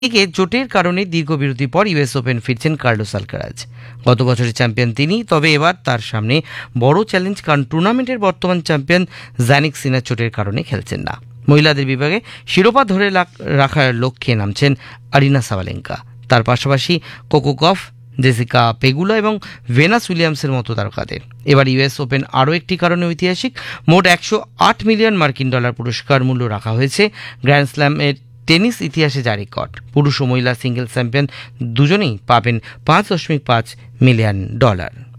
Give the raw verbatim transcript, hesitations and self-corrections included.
এদিকে চোটের কারণে দীর্ঘবিরতির পর ইউএস ওপেন ফিরছেন কার্লোস আলকারাজ। গত বছরের চ্যাম্পিয়ন তিনি, তবে এবার তার সামনে বড় চ্যালেঞ্জ, কারণ টুর্নামেন্টের বর্তমান চ্যাম্পিয়ন জানিক সিনার চোটের কারণে খেলছেন না। মহিলাদের বিভাগে শিরোপা ধরে রাখার লক্ষ্যে নামছেন আরিনা সাবালেঙ্কা। তার পাশাপাশি কোকো গফ, জেসিকা পেগুলা এবং ভেনাস উইলিয়ামসের মতো তারকাদের। এবার ইউএস ওপেন আরও একটি কারণে ঐতিহাসিক। মোট একশো আট মিলিয়ন মার্কিন ডলার পুরস্কার মূল্য রাখা হয়েছে। গ্র্যান্ড স্ল্যামের টেনিস ইতিহাসে যা রেকর্ড। পুরুষ ও মহিলা সিঙ্গেল চ্যাম্পিয়ন দুজনেই পাবেন পাঁচ দশমিক পাঁচ মিলিয়ন ডলার।